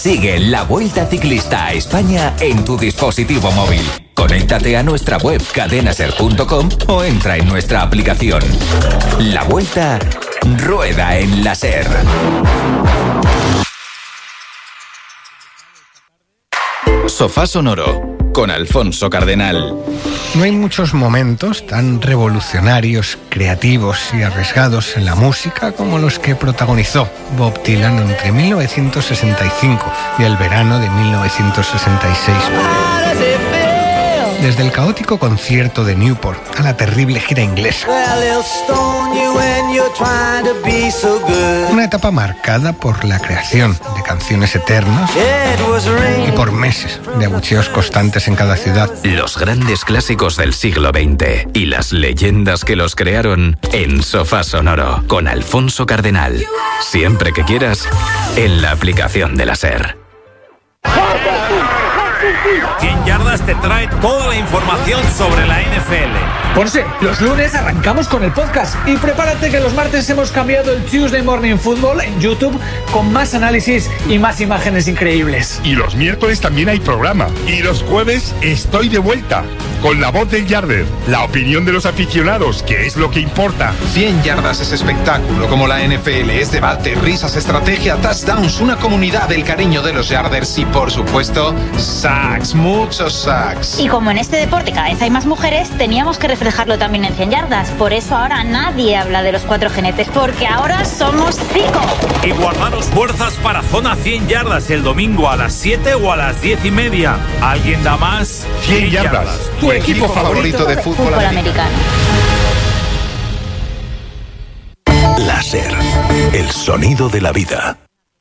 Sigue la Vuelta Ciclista a España en tu dispositivo móvil. Conéctate a nuestra web cadenaser.com o entra en nuestra aplicación. La Vuelta rueda en la SER. Sofá Sonoro con Alfonso Cardenal. No hay muchos momentos tan revolucionarios, creativos y arriesgados en la música como los que protagonizó Bob Dylan entre 1965 y el verano de 1966. Desde el caótico concierto de Newport a la terrible gira inglesa. Una etapa marcada por la creación de canciones eternas y por meses de abucheos constantes en cada ciudad. Los grandes clásicos del siglo XX y las leyendas que los crearon en Sofá Sonoro con Alfonso Cardenal. Siempre que quieras, en la aplicación de la SER. 100 Yardas te trae toda la información sobre la NFL. Ponce, los lunes arrancamos con el podcast y prepárate que los martes hemos cambiado el Tuesday Morning Football en YouTube con más análisis y más imágenes increíbles. Y los miércoles también hay programa. Y los jueves estoy de vuelta con la voz del Yarder, la opinión de los aficionados, que es lo que importa. 100 Yardas es espectáculo como la NFL, es debate, risas, estrategia, touchdowns, una comunidad del cariño de los Yarders y por supuesto sacks, muchos sacks. Y como en este deporte cada vez hay más mujeres, teníamos que reflejarlo también en 100 Yardas. Por eso ahora nadie habla de los 4 jinetes, porque ahora somos 5. Y guardaros fuerzas para Zona 100 Yardas el domingo a las 7 o a las 10:30. ¿Alguien da más? 100 Yardas. Tu equipo favorito de fútbol americano. La SER, el sonido de la vida.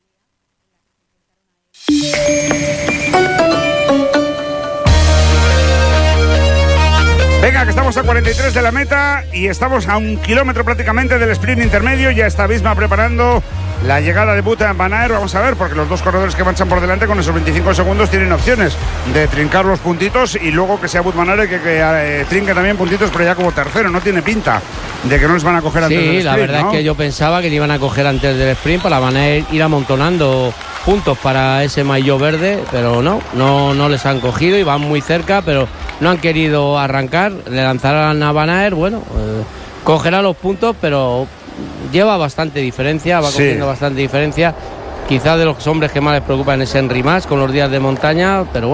Venga, que estamos a 43 de la meta y estamos a 1 kilómetro prácticamente del sprint intermedio. Ya está Visma preparando la llegada de Wout van Aert. Vamos a ver, porque los dos corredores que marchan por delante con esos 25 segundos tienen opciones de trincar los puntitos y luego que sea Wout van Aert que trinque también puntitos, pero ya como tercero. No tiene pinta de que no les van a coger antes del sprint. Sí, la verdad, ¿no? Es que yo pensaba que le iban a coger antes del sprint para Van Aert ir amontonando puntos para ese maillot verde, pero no les han cogido y van muy cerca, pero no han querido arrancar. Le lanzarán a Van Aert, cogerá los puntos, pero lleva bastante diferencia, va cogiendo bastante diferencia. Quizás de los hombres que más les preocupan es Henry Mas con los días de montaña, pero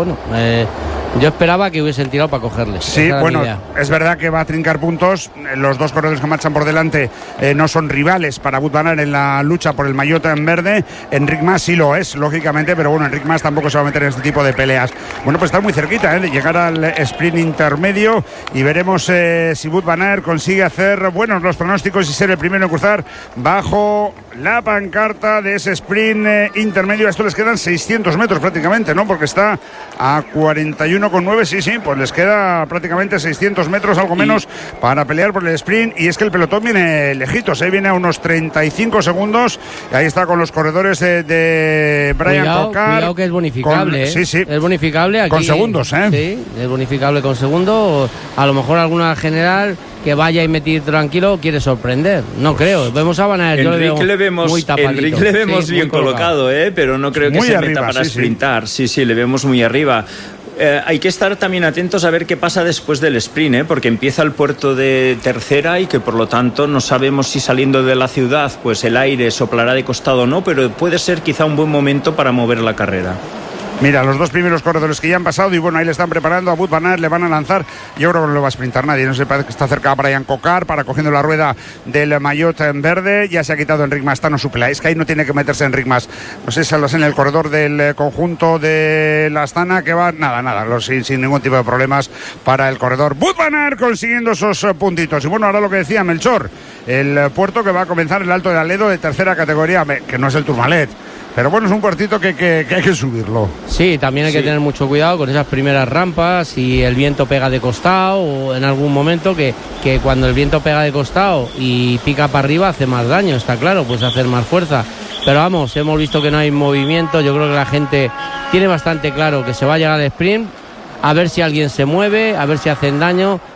yo esperaba que hubiesen tirado para cogerles. Sí, es verdad que va a trincar puntos. Los dos corredores que marchan por delante no son rivales para Wout van Aert en la lucha por el maillot en verde. Enric Mas sí lo es, lógicamente, pero Enric Mas tampoco se va a meter en este tipo de peleas. Pues está muy cerquita de llegar al sprint intermedio y veremos si Wout van Aert consigue hacer buenos los pronósticos y ser el primero en cruzar bajo la pancarta de ese sprint intermedio. A esto les quedan 600 metros prácticamente, ¿no? Porque está a 41,9, sí, pues les queda prácticamente 600 metros, algo menos, para pelear por el sprint. Y es que el pelotón viene lejitos, viene a unos 35 segundos. Y ahí está con los corredores de Brian Cocard. Cuidado que es bonificable, Sí. Es bonificable aquí. Con segundos, Sí, es bonificable con segundos. A lo mejor alguna general que vaya y metido tranquilo quiere sorprender. No creo. Vemos a Van Aert. Enrique le vemos bien colocado, pero no creo que se meta para sprintar. Sí, le vemos muy arriba. Hay que estar también atentos a ver qué pasa después del sprint, porque empieza el puerto de Tercera y que por lo tanto no sabemos si saliendo de la ciudad pues el aire soplará de costado o no, pero puede ser quizá un buen momento para mover la carrera. Mira, los dos primeros corredores que ya han pasado y ahí le están preparando a Wout van Aert, le van a lanzar. Yo creo que no lo va a sprintar nadie, no sé, parece que está cerca Brian Cocard para cogiendo la rueda del maillot en verde. Ya se ha quitado Enric Mas, está no supla, es que ahí no tiene que meterse Enric Mas. No sé si saldrás en el corredor del conjunto de la Astana, que va nada, sin ningún tipo de problemas para el corredor. Wout van Aert consiguiendo esos puntitos. Y ahora lo que decía Melchor, el puerto que va a comenzar el Alto de Aledo de tercera categoría, que no es el Tourmalet. Pero es un puertito que hay que subirlo. Sí, también hay que tener mucho cuidado con esas primeras rampas, si el viento pega de costado o en algún momento que cuando el viento pega de costado y pica para arriba hace más daño, está claro, pues hacer más fuerza. Pero hemos visto que no hay movimiento. Yo creo que la gente tiene bastante claro que se va a llegar al sprint, a ver si alguien se mueve, a ver si hacen daño.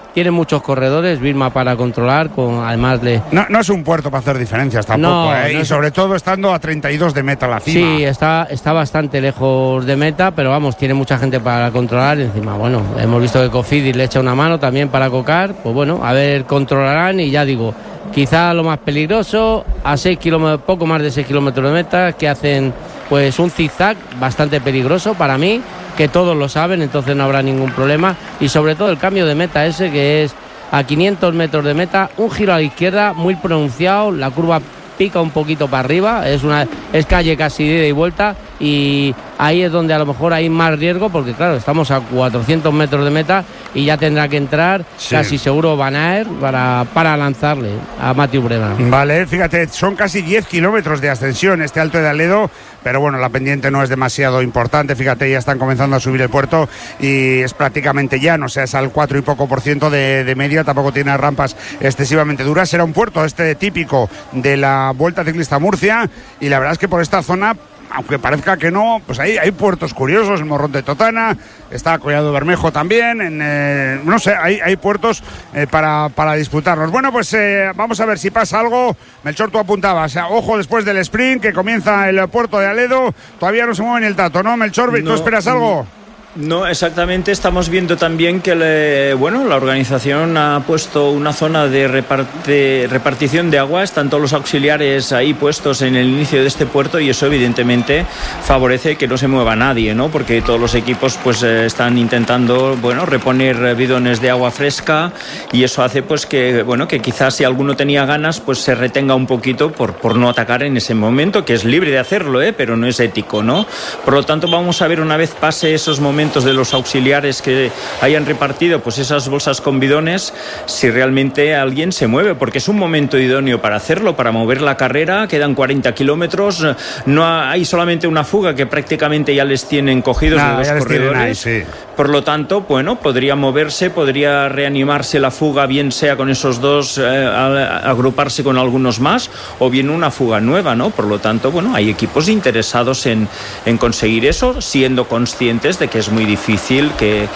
tiene muchos corredores, Vilma, para controlar, además de... No es un puerto para hacer diferencias tampoco, y sobre todo estando a 32 de meta la cima. Sí, está bastante lejos de meta, pero vamos, tiene mucha gente para controlar. Y encima, bueno, hemos visto que Cofidis le echa una mano también para cocar, pues bueno, a ver, controlarán. Y ya digo, quizá lo más peligroso, a 6 kilómetros, poco más de 6 kilómetros de meta, que hacen pues un zigzag bastante peligroso para mí, que todos lo saben, entonces no habrá ningún problema. Y sobre todo el cambio de meta ese, que es a 500 metros de meta, un giro a la izquierda muy pronunciado, la curva pica un poquito para arriba, es calle casi de ida y vuelta, y ahí es donde a lo mejor hay más riesgo, porque claro, estamos a 400 metros de meta y ya tendrá que entrar casi seguro Van Aert para lanzarle a Mathieu Brennan. Vale, fíjate, son casi 10 kilómetros de ascensión este Alto de Aledo, pero bueno, la pendiente no es demasiado importante. Fíjate, ya están comenzando a subir el puerto y es prácticamente llano, o sea, es al 4 y poco por ciento de media, tampoco tiene rampas excesivamente duras. Será un puerto típico de la Vuelta Ciclista Murcia, y la verdad es que por esta zona, aunque parezca que no, pues hay puertos curiosos, el Morrón de Totana, está Collado Bermejo también, no sé, hay puertos para disputarlos. Bueno, pues vamos a ver si pasa algo. Melchor, tú apuntabas, ojo después del sprint, que comienza el puerto de Aledo, todavía no se mueve ni el tato, ¿no, Melchor? ¿Tú esperas algo? No, exactamente. Estamos viendo también que la organización ha puesto una zona de repartición de agua. Están todos los auxiliares ahí puestos en el inicio de este puerto, y eso evidentemente favorece que no se mueva nadie, ¿no? Porque todos los equipos pues están intentando reponer bidones de agua fresca, y eso hace pues que quizás si alguno tenía ganas pues se retenga un poquito por no atacar en ese momento, que es libre de hacerlo, pero no es ético, ¿no? Por lo tanto, vamos a ver, una vez pase esos momentos de los auxiliares que hayan repartido pues esas bolsas con bidones, si realmente alguien se mueve, porque es un momento idóneo para hacerlo, para mover la carrera. Quedan 40 kilómetros, no hay solamente una fuga, que prácticamente ya les tienen cogidos de los corredores. Por lo tanto, podría moverse, podría reanimarse la fuga, bien sea con esos dos, agruparse con algunos más, o bien una fuga nueva, ¿no? Por lo tanto, hay equipos interesados en conseguir eso, siendo conscientes de que es muy difícil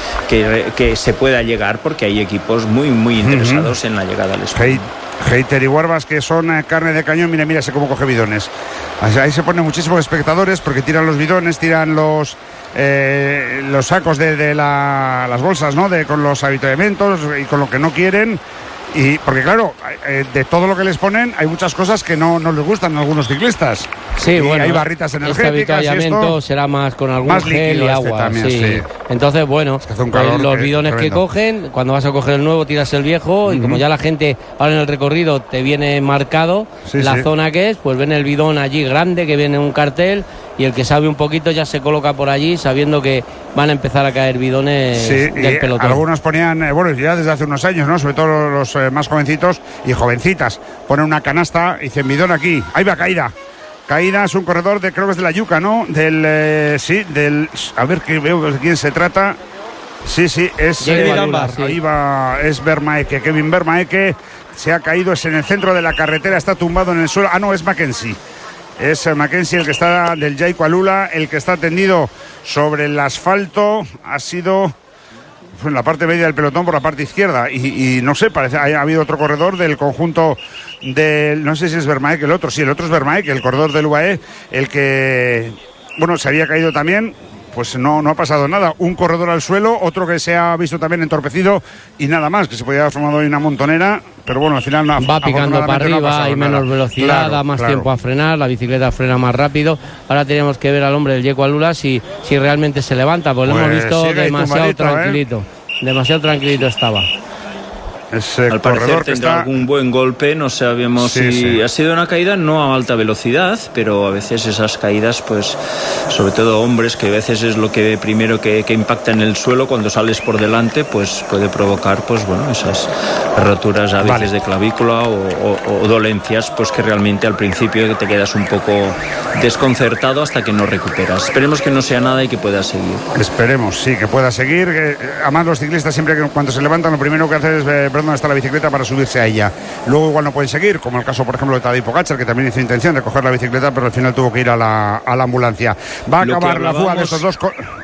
que se pueda llegar, porque hay equipos muy, muy interesados en la llegada al sprint. Heiter y Warbas, que son carne de cañón. Mira ese cómo coge bidones. Ahí se ponen muchísimos espectadores, porque tiran los bidones, tiran los sacos de las bolsas, ¿no? Con los avituallamientos y con lo que no quieren. Y porque claro, de todo lo que les ponen hay muchas cosas que no les gustan a algunos ciclistas. Sí, y hay barritas energéticas. Este avituallamiento será más con algún gel y agua. También, sí. Entonces, los bidones que cogen, cuando vas a coger el nuevo tiras el viejo, y como ya la gente ahora en el recorrido te viene marcado la zona que es, pues ven el bidón allí grande que viene un cartel, y el que sabe un poquito ya se coloca por allí sabiendo que van a empezar a caer bidones del pelotón. Algunos ponían, ya desde hace unos años, ¿no? Sobre todo los más jovencitos y jovencitas, ponen una canasta y dicen bidón aquí. Ahí va Caída. Caída es un corredor creo que es de la Yuca, ¿no? A ver que veo de quién se trata. Sí, es ahí va, es Vermaeke, Kevin Vermaeke. Se ha caído, es en el centro de la carretera, está tumbado en el suelo. No, es Mackenzie. Es Mackenzie el que está del Jaico Alula, el que está tendido sobre el asfalto. Ha sido en la parte media del pelotón por la parte izquierda, y no sé, parece ha habido otro corredor del conjunto no sé si es Vermaeke el otro es Vermaeke, el corredor del UAE, el que se había caído también. Pues no ha pasado nada. Un corredor al suelo, otro que se ha visto también entorpecido, y nada más, que se podía haber formado hoy una montonera, pero al final va picando para arriba, hay menos velocidad, da más tiempo a frenar, la bicicleta frena más rápido. Ahora tenemos que ver al hombre del Jaico Alula si realmente se levanta, porque lo hemos visto demasiado tranquilito estaba. Al parecer tendrá algún buen golpe, no sabemos si ha sido una caída no a alta velocidad, pero a veces esas caídas, pues sobre todo hombres, que a veces es lo que primero que impacta en el suelo cuando sales por delante, pues puede provocar esas roturas a veces de clavícula o dolencias, pues que realmente al principio te quedas un poco desconcertado hasta que no recuperas. Esperemos que no sea nada y que pueda seguir. Esperemos, sí, que pueda seguir. Además, los ciclistas siempre cuando se levantan, lo primero que hacen es ver dónde está la bicicleta para subirse a ella. Luego igual no pueden seguir, como el caso por ejemplo de Tadej Pogačar, que también hizo intención de coger la bicicleta, pero al final tuvo que ir a la ambulancia. Va a acabar la fuga de esos dos.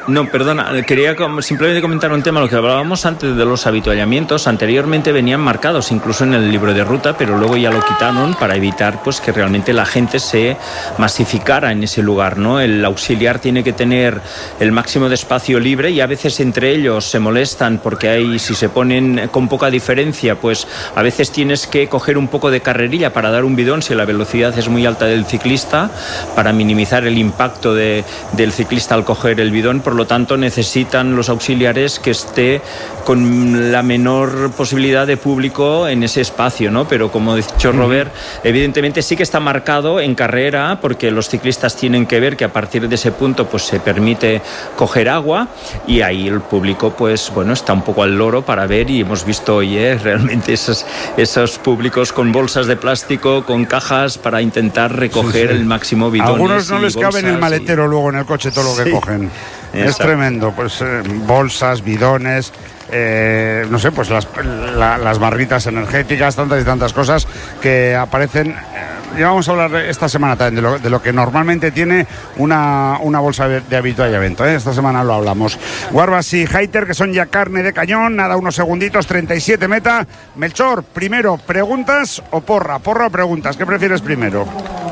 No, perdona, quería simplemente comentar un tema, lo que hablábamos antes de los habituallamientos. Anteriormente venían marcados incluso en el libro de ruta, pero luego ya lo quitaron para evitar pues que realmente la gente se masificara en ese lugar, ¿no? El auxiliar tiene que tener el máximo de espacio libre y a veces entre ellos se molestan porque si se ponen con poca diferencia, pues a veces tienes que coger un poco de carrerilla para dar un bidón si la velocidad es muy alta del ciclista, para minimizar el impacto del ciclista al coger el bidón. Por lo tanto, necesitan los auxiliares que esté con la menor posibilidad de público en ese espacio, ¿no? Pero como ha dicho Robert, evidentemente sí que está marcado en carrera, porque los ciclistas tienen que ver que a partir de ese punto pues se permite coger agua, y ahí el público pues bueno está un poco al loro para ver, y hemos visto hoy realmente esos públicos con bolsas de plástico, con cajas para intentar recoger el máximo bidones. Algunos no les cabe en el maletero luego en el coche todo lo que cogen. Exacto. Es tremendo, pues bolsas, bidones, no sé, pues las barritas energéticas, tantas y tantas cosas que aparecen. Ya vamos a hablar esta semana también de lo que normalmente tiene una bolsa de habituallamiento, ¿eh? Esta semana lo hablamos. Guarbas y Haiter, que son ya carne de cañón, nada, unos segunditos, 37 meta. Melchor, primero, ¿preguntas o porra? ¿Porra o preguntas? ¿Qué prefieres primero?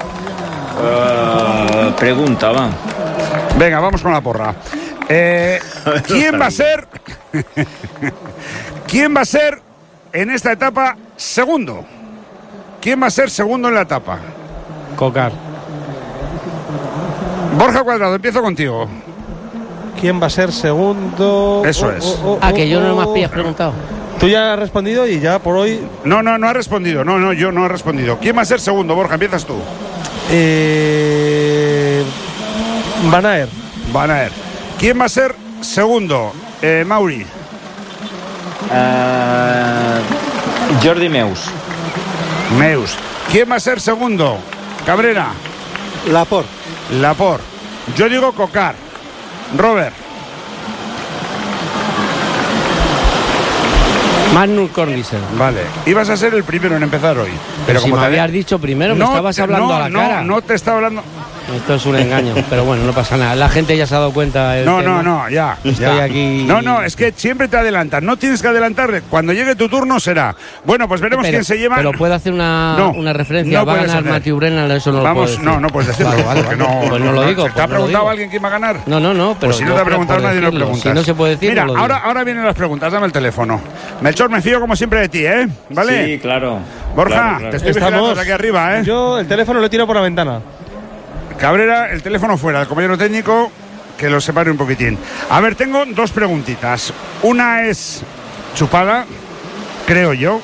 Pregunta, va. Venga, vamos con la porra. ¿Quién va a ser? ¿Quién va a ser en esta etapa segundo? ¿Quién va a ser segundo en la etapa? Cocar. Borja Cuadrado, empiezo contigo. ¿Quién va a ser segundo? Eso es. Que yo no me has preguntado. Tú ya has respondido y ya por hoy... No ha respondido. No, yo no he respondido. ¿Quién va a ser segundo, Borja? Empiezas tú. Van Aert. ¿Quién va a ser segundo? Mauri. Jordi Meus. ¿Quién va a ser segundo? Cabrera. Laporte. Yo digo Cocar. Robert. Magnus Cornisen. Vale. Ibas a ser el primero en empezar hoy. Pero si como me habías dicho primero, me estabas hablando a la cara. No te estaba hablando... Esto es un engaño, pero bueno, no pasa nada. La gente ya se ha dado cuenta. Ya. Estoy aquí. No, es que siempre te adelantas. No tienes que adelantarte. Cuando llegue tu turno será. Bueno, pues veremos quién se lleva. Pero puede hacer una referencia. No va a ganar Matthew Brennan, eso no lo puedo decir. No puedes decirlo. Vale. Pues no lo digo. ¿Te ha preguntado alguien quién va a ganar? No. Pero pues si no te ha preguntado nadie, no preguntas. Si no se puede decir. Mira, ahora vienen las preguntas. Dame el teléfono. Melchor, me fío como siempre de ti, ¿eh? ¿Vale? Sí, claro. Borja, te estoy vigilando desde aquí arriba, ¿eh? Yo el teléfono lo tiro por la ventana. Cabrera, el teléfono fuera, el compañero técnico, que lo separe un poquitín. A ver, tengo dos preguntitas. Una es chupada, creo yo,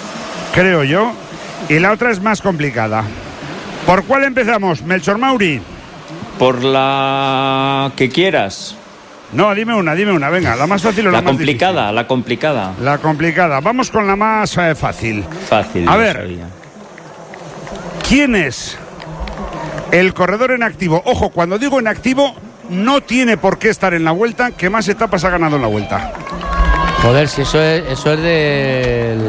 y la otra es más complicada. ¿Por cuál empezamos, Melchor Mauri? Por la que quieras. No, dime una, venga, la más fácil o la más difícil. La complicada. La complicada, vamos con la más fácil. Fácil. A ver, ¿quién es el corredor en activo? Ojo, cuando digo en activo, no tiene por qué estar en la Vuelta, que más etapas ha ganado en la Vuelta. Joder, si eso es del...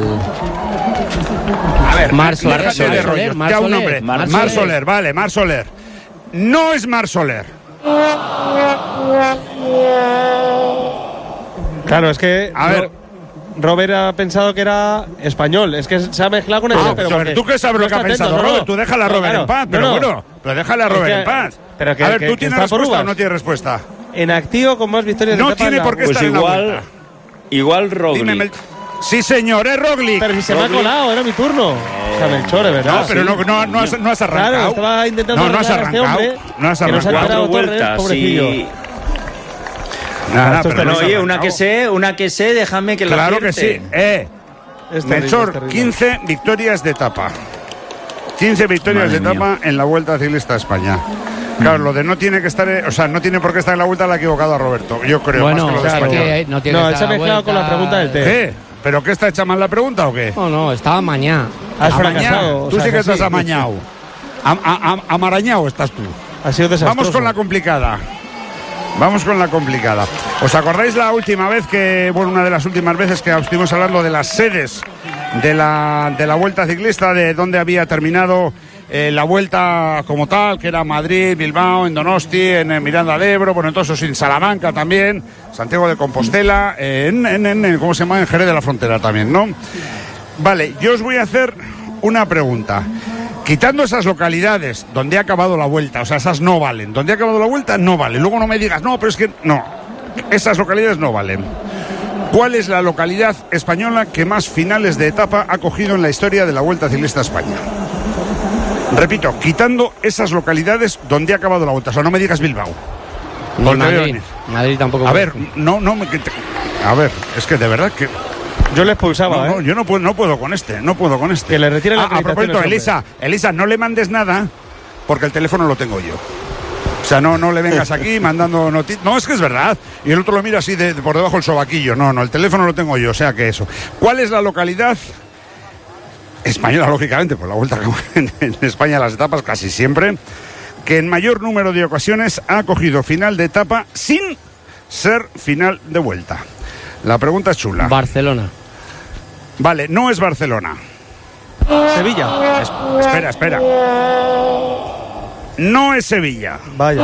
A ver, Mar Soler. Mar Soler, vale, Mar Soler. No es Mar Soler. Claro, es que... A ver... Robert ha pensado que era español. Es que se ha mezclado con eso. Pero tú qué sabes lo que ha pensado Robert. Tú déjala a Robert en paz. Pero déjale a Robert en paz. A ver, ¿tú tienes respuesta o no tienes respuesta? En activo con más victorias de etapa. No tiene por qué estar en la Vuelta. Igual Roglic. Sí, señor, es Roglic. Pero si se me ha colado, era mi turno. O sea, Melchor, ¿verdad? No, pero no has arrancado. Claro, estaba intentando no has arrancado. No has arrancado. 4 vueltas, pobrecillo. Nada, pero oye, una que sé, déjame que claro la acierte. Que sí. Melchor, 15 victorias de etapa. 15 victorias de etapa en la Vuelta Ciclista a España. Claro, lo de no tiene que estar, no tiene por qué estar en la Vuelta le ha equivocado a Roberto. Yo creo, bueno, más que lo de España. No, él se ha mezclado con la pregunta del té. ¿Qué? ¿Pero qué está hecha mal la pregunta o qué? No, estaba amañado. Has fracasado. Tú sí que estás amañado. Amarañado estás tú. Ha sido desastroso. Vamos con la complicada. ¿Os acordáis la última vez una de las últimas veces que estuvimos hablando de las sedes de la Vuelta Ciclista, de dónde había terminado la vuelta como tal, que era Madrid, Bilbao, en Donosti, en Miranda de Ebro, bueno, entonces en Salamanca también, Santiago de Compostela, ¿cómo se llama? En Jerez de la Frontera también, ¿no? Vale, yo os voy a hacer una pregunta. Quitando esas localidades donde ha acabado la vuelta, o sea, esas no valen. Donde ha acabado la vuelta, no vale. Luego no me digas, no, pero es que no. Esas localidades no valen. ¿Cuál es la localidad española que más finales de etapa ha cogido en la historia de la Vuelta Ciclista a España? Repito, quitando esas localidades donde ha acabado la vuelta. O sea, no me digas Bilbao. Madrid tampoco. A ver, a ver, es que de verdad que... Yo le expulsaba, no, yo no puedo con este. Que le retire la a propósito, Elisa, no le mandes nada porque el teléfono lo tengo yo. O sea, no le vengas aquí mandando noticias. No, es que es verdad. Y el otro lo mira así por debajo del sobaquillo. No, el teléfono lo tengo yo, o sea que eso. ¿Cuál es la localidad española, lógicamente? Pues la vuelta en España, las etapas casi siempre, que en mayor número de ocasiones ha cogido final de etapa sin ser final de vuelta. La pregunta es chula. Barcelona. Vale, no es Barcelona. Sevilla. Espera. No es Sevilla. Vaya.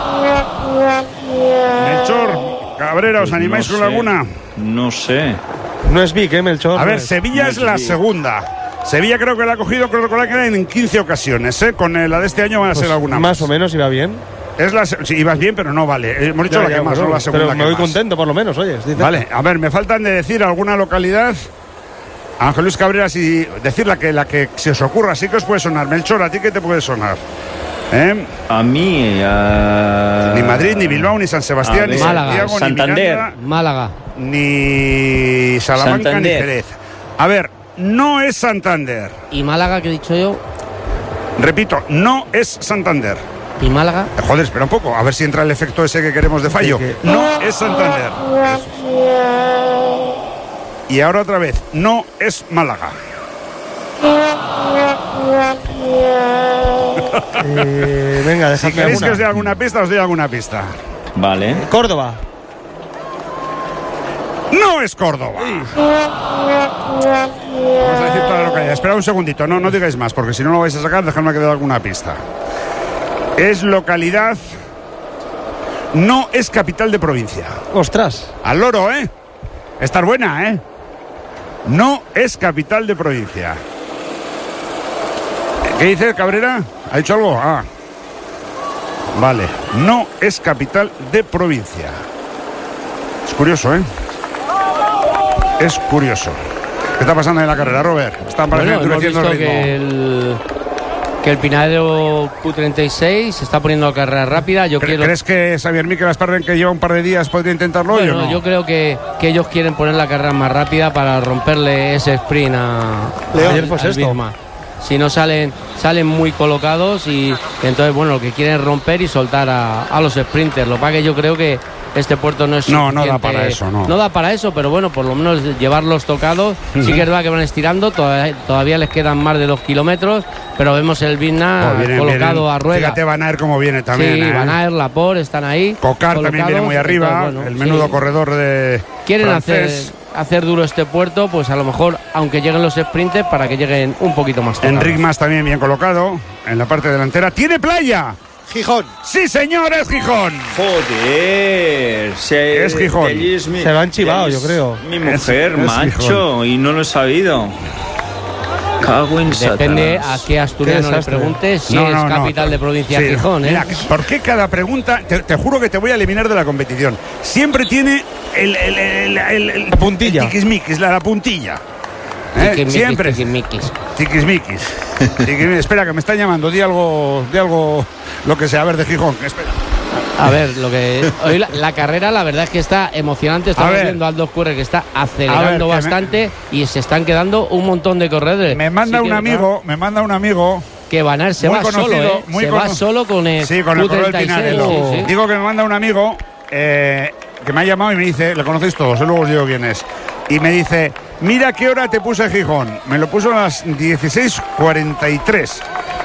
Melchor, Cabrera, ¿os animáis con alguna? No sé. No es Vic, Melchor. A ver, Sevilla es la segunda. Sevilla creo que la ha cogido, creo que era en 15 ocasiones, Con la de este año van a ser alguna más o menos iba bien. Sí, ibas bien, pero no vale. Hemos dicho la que más, no la segunda. Pero me voy contento, por lo menos, oye. Vale, a ver, me faltan de decir alguna localidad. Ángel Luis Cabrera, y decir la que se os ocurra, sí que os puede sonar. Melchor, ¿a ti qué te puede sonar? A mí... Ni Madrid, ni Bilbao, ni San Sebastián, ni Málaga, Santiago, Santander, ni Miranda, Málaga, ni Salamanca, Santander. ni Jerez. A ver, no es Santander. ¿Y Málaga, que he dicho yo? Repito, no es Santander. ¿Y Málaga? Joder, espera un poco, a ver si entra el efecto ese que queremos de fallo. No es Santander. Y ahora otra vez, no es Málaga. Venga, si queréis que os dé alguna pista, os doy alguna pista. Vale. Córdoba. No es Córdoba. Vamos a decir toda la localidad. Espera un segundito, no digáis más, porque si no lo vais a sacar, dejadme que dé alguna pista. Es localidad. No es capital de provincia. Ostras. Al loro, Estar buena, No es capital de provincia. ¿Qué dice Cabrera? ¿Ha dicho algo? Vale. No es capital de provincia. Es curioso, Es curioso. ¿Qué está pasando en la carrera, Robert? Están hemos visto que el Pinarello Q36 se está poniendo a carrera rápida. ¿Crees que Xavier Miquel Asparren, que lleva un par de días, podría intentarlo hoy o no? Yo creo que ellos quieren poner la carrera más rápida para romperle ese sprint a Ayer fue sexto. Bismarck. Si no salen muy colocados y entonces, bueno, lo que quieren es romper y soltar a los sprinters. Lo que pasa que yo creo que este puerto no es suficiente. No da para eso, No da para eso, pero bueno, por lo menos llevarlos tocados. Sí que es verdad que van estirando, todavía les quedan más de 2 kilómetros, pero vemos el Bismarck colocado a rueda. Fíjate Van Aert como viene también. Sí, Van Aert, Laporte están ahí. Cocar también viene muy arriba, entonces, el menudo corredor de quieren francés. hacer duro este puerto, pues a lo mejor, aunque lleguen los sprinters, para que lleguen un poquito más tocados. Enric Mas también bien colocado en la parte delantera. ¡Tiene playa! Gijón. Sí, señor, es Gijón. Joder. Es Gijón. Se lo han chivado, yo creo. Mi mujer, macho, Gijón. Y no lo he sabido. Cago en Depende Satanás. a qué asturiano le preguntes si es capital de provincia Gijón. Mira, ¿por qué cada pregunta? Te juro que te voy a eliminar de la competición. Siempre tiene la puntilla. El tiquismiquis, la puntilla. Siempre. Tiquismiquis. Espera, que me están llamando. Di algo, lo que sea. A ver, de Gijón. Espera. A ver, hoy la carrera, la verdad es que está emocionante. Estamos viendo a Aldo Curre que está acelerando bastante y se están quedando un montón de corredores. Me manda un amigo. Que Van Aert se va solo, va solo con el corredor del Pinarello. Sí. Digo que me manda un amigo que me ha llamado y me dice, le conocéis todos, luego os digo quién es. Y me dice, mira qué hora te puse Gijón. Me lo puso a las 16:43. O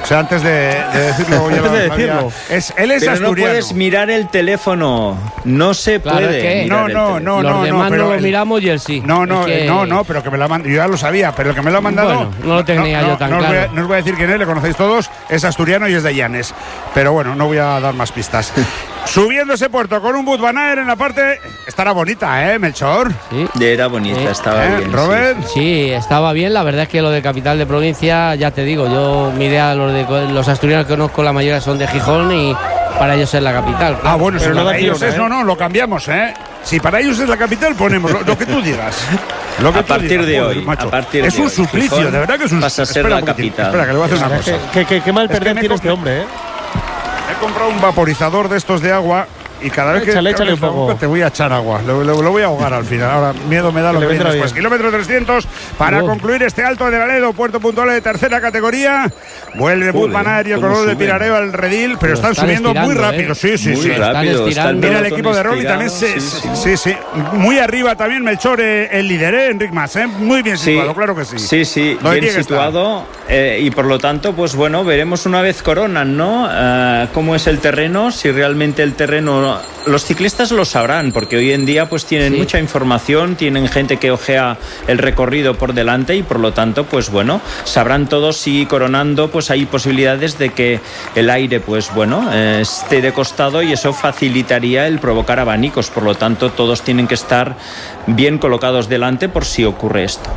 sea, antes de decirlo, antes de decirlo. Él es pero asturiano. No puedes mirar el teléfono. No se puede. No. Los demás no lo miramos y él sí. No, pero que me lo ha mandado. Yo ya lo sabía, pero el que me lo ha mandado. Bueno, no lo tenía yo tan claro. No os voy a decir quién es, le conocéis todos. Es asturiano y es de Llanes. Pero bueno, no voy a dar más pistas. Subiendo ese puerto con un Wout van Aert en la parte. Estará bonita, Melchor. Sí. Era bonita, estaba bien. Robert. Sí, estaba bien. La verdad es que lo de capital de provincia, ya te digo, yo mi idea, los asturianos que conozco, la mayoría son de Gijón y para ellos es la capital. Claro. Bueno, pero si para ellos es, no, lo cambiamos, Si para ellos es la capital, ponemos lo que tú digas. A partir de hoy. Es un suplicio, Gijón, de verdad que es un suplicio. Pasa a ser la capital. Espera, que le voy a hacer una cosa. Qué mal perder tiene este hombre, He comprado un vaporizador de estos de agua y cada vez échale un poco. Te voy a echar agua. Lo voy a ahogar al final. Ahora miedo me da lo que viene después. Kilómetro 300 para concluir este Alto de Valedo, puerto puntual de tercera categoría. Vuelve Wout van Aert y el corredor de Pirareo al redil, pero están subiendo muy rápido. Sí. Muy rápido. Mira el equipo de Roglic también. Sí. Muy arriba también Melchor, el líder, Enric Mas. Muy bien situado, claro que sí. Sí, bien situado. Y por lo tanto, pues bueno, veremos una vez coronan, ¿no? Cómo es el terreno, si realmente el terreno. Los ciclistas lo sabrán, porque hoy en día pues tienen mucha información, tienen gente que ojea el recorrido por delante y por lo tanto, pues bueno, sabrán todos si coronando pues hay posibilidades de que el aire pues bueno esté de costado y eso facilitaría el provocar abanicos. Por lo tanto, todos tienen que estar bien colocados delante por si ocurre esto.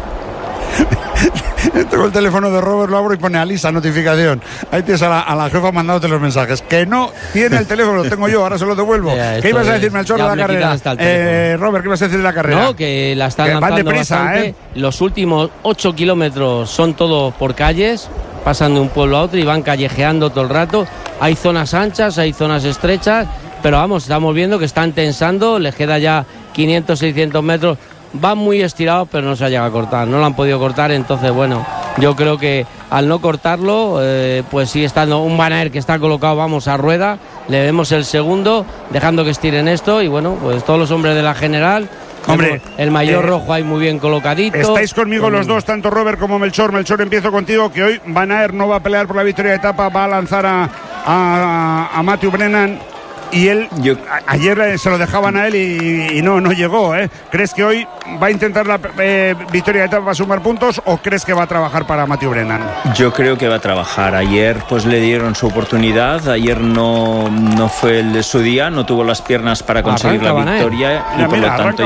Tengo el teléfono de Robert, lo abro y pone Alisa, notificación. Ahí tienes a la jefa mandándote los mensajes. Que no tiene el teléfono, lo tengo yo, ahora se lo devuelvo. ¿Qué ibas a decir, Melchor, de la carrera? Robert, ¿qué ibas a decir de la carrera? No, que la están lanzando deprisa, bastante. Los últimos 8 kilómetros son todos por calles, pasan de un pueblo a otro y van callejeando todo el rato. Hay zonas anchas, hay zonas estrechas, pero vamos, estamos viendo que están tensando, les queda ya 500, 600 metros. Van muy estirados, pero no se ha llegado a cortar. No lo han podido cortar, entonces, bueno, yo creo que al no cortarlo, pues sigue estando un Van Aert que está colocado, vamos, a rueda. Le vemos el segundo, dejando que estiren esto. Y bueno, pues todos los hombres de la general. Hombre, el mayor rojo ahí muy bien colocadito. Estáis conmigo los dos, tanto Robert como Melchor. Melchor, empiezo contigo, que hoy Van Aert no va a pelear por la victoria de etapa, va a lanzar a Matthew Brennan. Y él, ayer se lo dejaban a él y no llegó, ¿Crees que hoy va a intentar la victoria de etapa para sumar puntos o crees que va a trabajar para Matthew Brennan? Yo creo que va a trabajar. Ayer pues le dieron su oportunidad, ayer no fue el de su día, no tuvo las piernas para conseguir la victoria y por lo tanto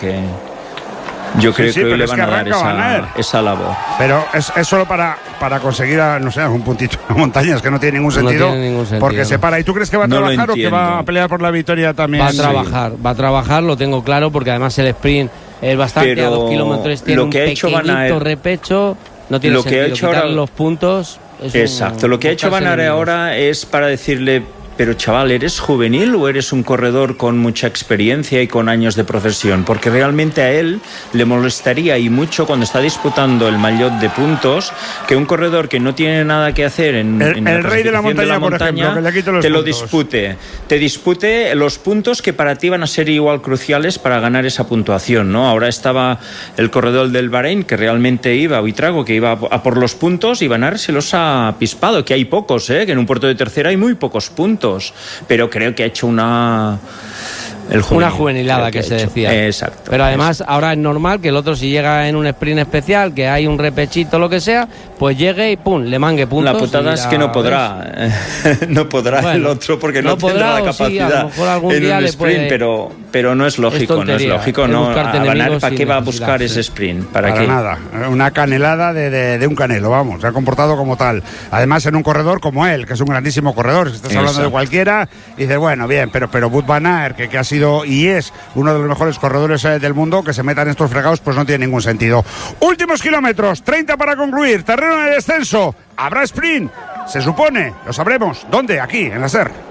yo creo que hoy le van a dar esa labor. Pero es solo para conseguir, no sé, algún puntito de montañas que no tiene ningún sentido. Porque se para. ¿Y tú crees que va a trabajar o que va a pelear por la victoria también? Va a trabajar, lo tengo claro, porque además el sprint es bastante, pero a 2 kilómetros tiene un pequeñito repecho, no tiene sentido quitar los puntos. Exacto, lo que ha hecho Van Aert ahora es para decirle: pero chaval, ¿eres juvenil o eres un corredor con mucha experiencia y con años de profesión? Porque realmente a él le molestaría y mucho cuando está disputando el maillot de puntos que un corredor que no tiene nada que hacer en el rey de la montaña, por ejemplo, que le quite los puntos. Te dispute los puntos que para ti van a ser igual cruciales para ganar esa puntuación, ¿no? Ahora estaba el corredor del Bahrein que realmente iba, Buitrago, que iba a por los puntos y Van Aert se los ha pispado, que hay pocos, que en un puerto de tercera hay muy pocos puntos. Pero creo que ha hecho una juvenilada que se decía. Exacto. Pero además ahora es normal que el otro, si llega en un sprint especial, que hay un repechito, lo que sea, pues llegue y pum, le mangue puntos. La putada es que no podrá. No podrá el otro porque no tendrá la capacidad a lo mejor algún en día un sprint, pero no es lógico. No es lógico. No, ¿para qué va a buscar ese sprint? ¿Para qué? Nada. Una canelada de un canelo, vamos. Se ha comportado como tal. Además, en un corredor como él, que es un grandísimo corredor. Si estás hablando de cualquiera, y dices, bueno, bien, pero Wout van Aert, que ha sido y es uno de los mejores corredores del mundo, que se metan estos fregados, pues no tiene ningún sentido. Últimos kilómetros, 30 para concluir, terreno de descenso, habrá sprint, se supone, lo sabremos. ¿Dónde? Aquí, en la SER.